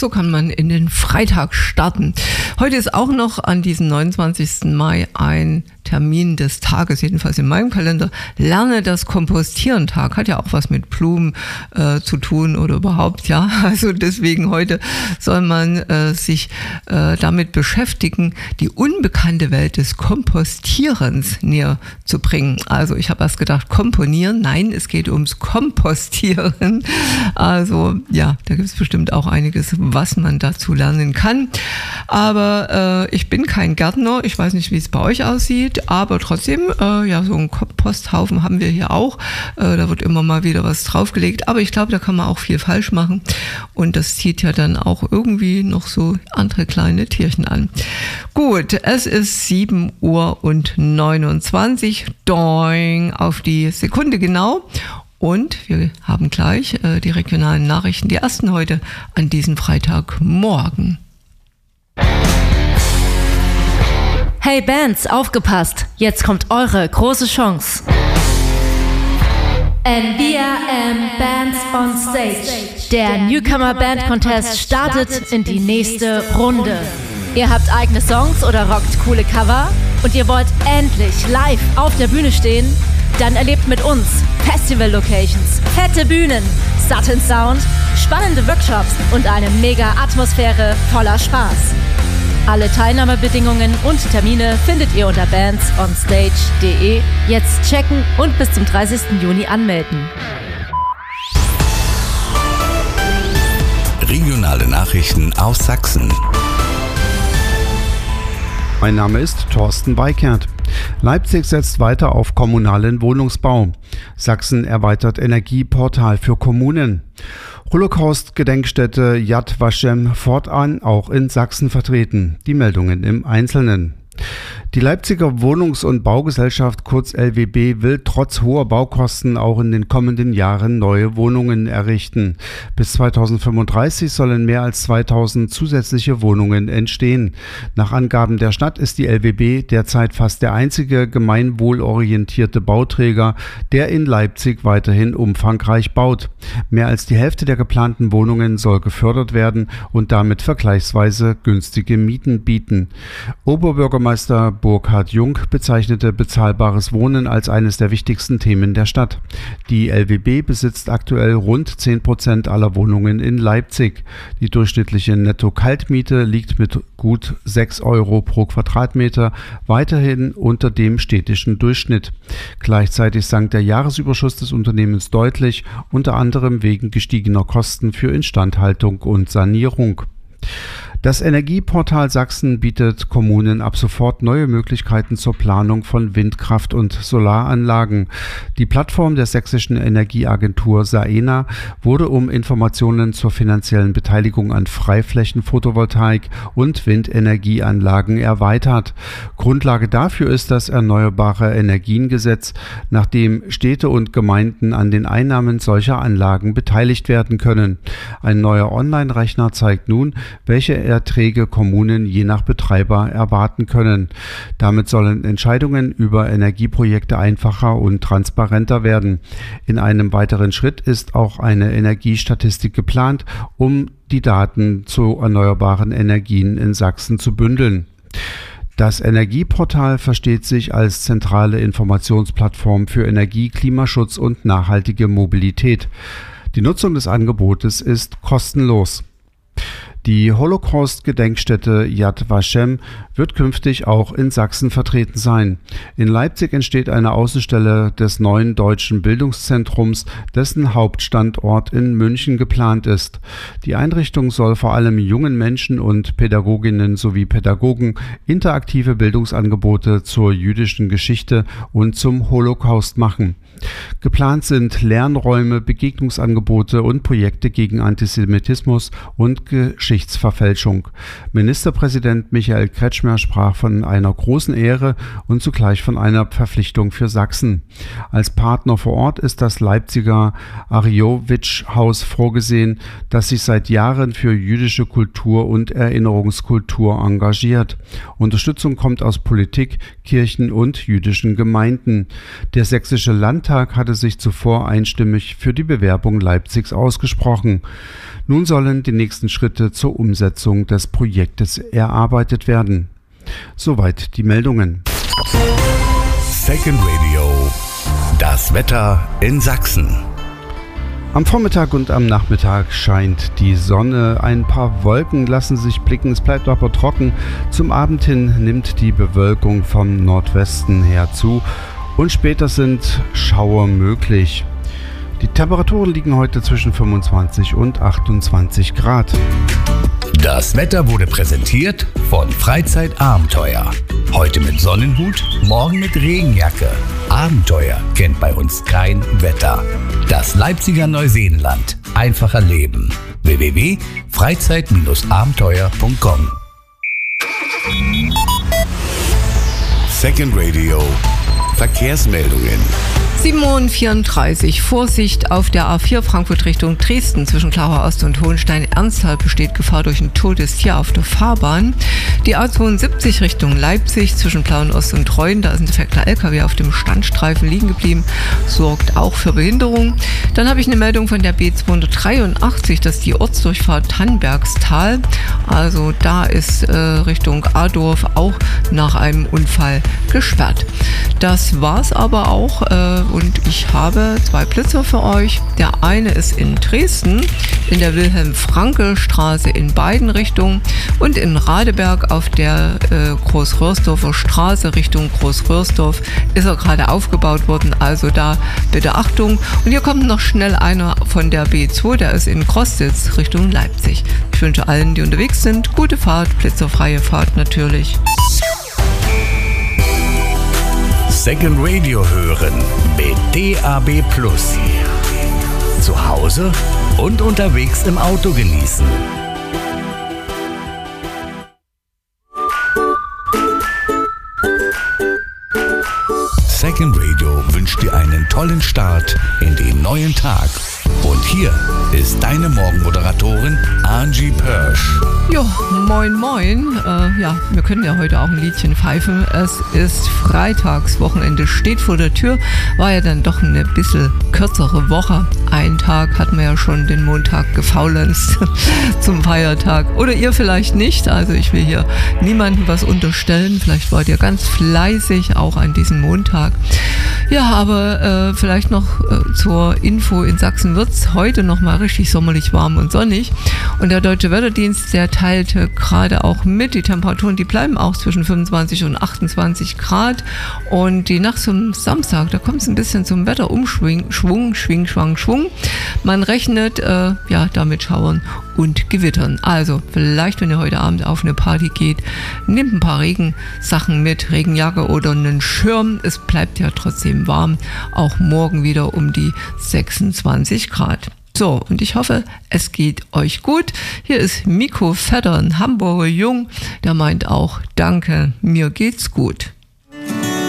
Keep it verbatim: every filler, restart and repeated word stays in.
So kann man in den Freitag starten. Heute ist auch noch an diesem neunundzwanzigsten Mai ein Termin des Tages, jedenfalls in meinem Kalender. Lerne das Kompostieren-Tag. Hat ja auch was mit Blumen äh, zu tun oder überhaupt, ja. Also deswegen heute soll man äh, sich äh, damit beschäftigen, die unbekannte Welt des Kompostierens näher zu bringen. Also ich habe erst gedacht, komponieren. Nein, es geht ums Kompostieren. Also ja, da gibt es bestimmt auch einiges, was man dazu lernen kann. Aber äh, ich bin kein Gärtner. Ich weiß nicht, wie es bei euch aussieht. Aber trotzdem, äh, ja, so einen Komposthaufen haben wir hier auch. Äh, da wird immer mal wieder was draufgelegt. Aber ich glaube, da kann man auch viel falsch machen. Und das zieht ja dann auch irgendwie noch so andere kleine Tierchen an. Gut, es ist sieben Uhr neunundzwanzig. Doing auf die Sekunde genau. Und wir haben gleich äh, die regionalen Nachrichten, die ersten heute an diesem Freitagmorgen. Hey Bands, aufgepasst! Jetzt kommt eure große Chance. N V R M Bands on Stage. Der Newcomer Band Contest startet in die nächste Runde. Ihr habt eigene Songs oder rockt coole Cover und ihr wollt endlich live auf der Bühne stehen? Dann erlebt mit uns Festival-Locations, fette Bühnen, satten Sound, spannende Workshops und eine mega Atmosphäre voller Spaß. Alle Teilnahmebedingungen und Termine findet ihr unter bands on stage punkt de. Jetzt checken und bis zum dreißigsten Juni anmelden. Regionale Nachrichten aus Sachsen. Mein Name ist Thorsten Weikert. Leipzig setzt weiter auf kommunalen Wohnungsbau. Sachsen erweitert Energieportal für Kommunen. Holocaust-Gedenkstätte Yad Vashem fortan auch in Sachsen vertreten. Die Meldungen im Einzelnen. Die Leipziger Wohnungs- und Baugesellschaft, kurz L W B, will trotz hoher Baukosten auch in den kommenden Jahren neue Wohnungen errichten. Bis zweitausendfünfunddreißig sollen mehr als zweitausend zusätzliche Wohnungen entstehen. Nach Angaben der Stadt ist die L W B derzeit fast der einzige gemeinwohlorientierte Bauträger, der in Leipzig weiterhin umfangreich baut. Mehr als die Hälfte der geplanten Wohnungen soll gefördert werden und damit vergleichsweise günstige Mieten bieten. Oberbürgermeister Burkhard Jung bezeichnete bezahlbares Wohnen als eines der wichtigsten Themen der Stadt. Die L W B besitzt aktuell rund zehn Prozent aller Wohnungen in Leipzig. Die durchschnittliche Netto-Kaltmiete liegt mit gut sechs Euro pro Quadratmeter weiterhin unter dem städtischen Durchschnitt. Gleichzeitig sank der Jahresüberschuss des Unternehmens deutlich, unter anderem wegen gestiegener Kosten für Instandhaltung und Sanierung. Das Energieportal Sachsen bietet Kommunen ab sofort neue Möglichkeiten zur Planung von Windkraft- und Solaranlagen. Die Plattform der sächsischen Energieagentur SAENA wurde um Informationen zur finanziellen Beteiligung an Freiflächen-Photovoltaik und Windenergieanlagen erweitert. Grundlage dafür ist das Erneuerbare Energiengesetz, nach dem Städte und Gemeinden an den Einnahmen solcher Anlagen beteiligt werden können. Ein neuer Online-Rechner zeigt nun, welche Erträge Kommunen je nach Betreiber erwarten können. Damit sollen Entscheidungen über Energieprojekte einfacher und transparenter werden. In einem weiteren Schritt ist auch eine Energiestatistik geplant, um die Daten zu erneuerbaren Energien in Sachsen zu bündeln. Das Energieportal versteht sich als zentrale Informationsplattform für Energie, Klimaschutz und nachhaltige Mobilität. Die Nutzung des Angebotes ist kostenlos. Die Holocaust-Gedenkstätte Yad Vashem wird künftig auch in Sachsen vertreten sein. In Leipzig entsteht eine Außenstelle des neuen deutschen Bildungszentrums, dessen Hauptstandort in München geplant ist. Die Einrichtung soll vor allem jungen Menschen und Pädagoginnen sowie Pädagogen interaktive Bildungsangebote zur jüdischen Geschichte und zum Holocaust machen. Geplant sind Lernräume, Begegnungsangebote und Projekte gegen Antisemitismus und Geschichtsverfälschung. Ministerpräsident Michael Kretschmer Wagner sprach von einer großen Ehre und zugleich von einer Verpflichtung für Sachsen. Als Partner vor Ort ist das Leipziger Arjowitsch-Haus vorgesehen, das sich seit Jahren für jüdische Kultur und Erinnerungskultur engagiert. Unterstützung kommt aus Politik, Kirchen und jüdischen Gemeinden. Der Sächsische Landtag hatte sich zuvor einstimmig für die Bewerbung Leipzigs ausgesprochen. Nun sollen die nächsten Schritte zur Umsetzung des Projektes erarbeitet werden. Soweit die Meldungen. Second Radio. Das Wetter in Sachsen. Am Vormittag und am Nachmittag scheint die Sonne. Ein paar Wolken lassen sich blicken, es bleibt aber trocken. Zum Abend hin nimmt die Bewölkung vom Nordwesten her zu und später sind Schauer möglich. Die Temperaturen liegen heute zwischen fünfundzwanzig und achtundzwanzig Grad. Das Wetter wurde präsentiert von Freizeitabenteuer. Heute mit Sonnenhut, morgen mit Regenjacke. Abenteuer kennt bei uns kein Wetter. Das Leipziger Neuseenland. Einfacher Leben. w w w punkt freizeit abenteuer punkt com. Second Radio. Verkehrsmeldungen. sieben Uhr vierunddreißig. Vorsicht auf der A vier Frankfurt Richtung Dresden zwischen Klauer Ost und Hohenstein-Ernsthal besteht Gefahr durch ein totes Tier auf der Fahrbahn. Die A zweiundsiebzig Richtung Leipzig zwischen Plauen Ost und Treuen, da ist ein defekter L K W auf dem Standstreifen liegen geblieben, sorgt auch für Behinderung. Dann habe ich eine Meldung von der B zweihundertdreiundachtzig, das ist die Ortsdurchfahrt Tannbergstal. Also da ist äh, Richtung Adorf auch nach einem Unfall gesperrt. Das war's aber auch. Äh, Und ich habe zwei Blitzer für euch. Der eine ist in Dresden, in der Wilhelm-Franke-Straße in beiden Richtungen und in Radeberg auf der äh, Großröhrsdorfer Straße Richtung Großröhrsdorf ist er gerade aufgebaut worden. Also da bitte Achtung. Und hier kommt noch schnell einer von der B zwei, der ist in Krostitz Richtung Leipzig. Ich wünsche allen, die unterwegs sind, gute Fahrt, blitzerfreie Fahrt natürlich. Second Radio hören mit D A B Plus. Zu Hause und unterwegs im Auto genießen. Second Radio wünscht dir einen tollen Start in den neuen Tag. Und hier ist deine Morgenmoderatorin Angie Pörsch. Ja, moin moin. Äh, ja, wir können ja heute auch ein Liedchen pfeifen. Es ist Freitagswochenende, steht vor der Tür. War ja dann doch eine bisschen kürzere Woche. Einen Tag hatten wir ja schon den Montag gefaulenzt zum Feiertag. Oder ihr vielleicht nicht. Also ich will hier niemandem was unterstellen. Vielleicht wart ihr ganz fleißig auch an diesem Montag. Ja, aber äh, vielleicht noch äh, zur Info, in Sachsen wird es heute noch mal richtig sommerlich warm und sonnig. Und der Deutsche Wetterdienst, der teilte gerade auch mit, die Temperaturen, die bleiben auch zwischen fünfundzwanzig und achtundzwanzig Grad. Und die Nacht zum Samstag, da kommt es ein bisschen zum Wetterumschwung, Schwung, Schwing, Schwang, Schwung. Man rechnet äh, ja damit Schauern und Gewittern. Also vielleicht, wenn ihr heute Abend auf eine Party geht, nehmt ein paar Regensachen mit, Regenjacke oder einen Schirm. Es bleibt ja trotzdem warm, auch morgen wieder um die sechsundzwanzig Grad. So, und ich hoffe, es geht euch gut. Hier ist Miko Vetter, ein Hamburger Jung, der meint auch, danke, mir geht's gut.